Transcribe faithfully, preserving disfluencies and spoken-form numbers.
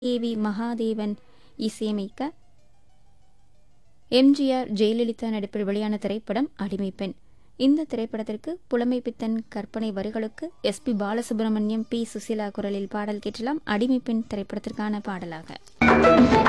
A V Mahadevan இசையமைக்க எம்ஜிஆர் ஜெயலலிதா நடிப்பில் வெளியான திரைப்படம் அடிமைப்பெண். இந்த திரைப்படத்திற்கு புலமைப்பித்தன் கற்பனை வரிகளுக்கு S B Balasubramaniam, B Susheela குரலில் பாடல் கேட்டலாம். அடிமைப்பெண் திரைப்படத்திற்கான பாடலாக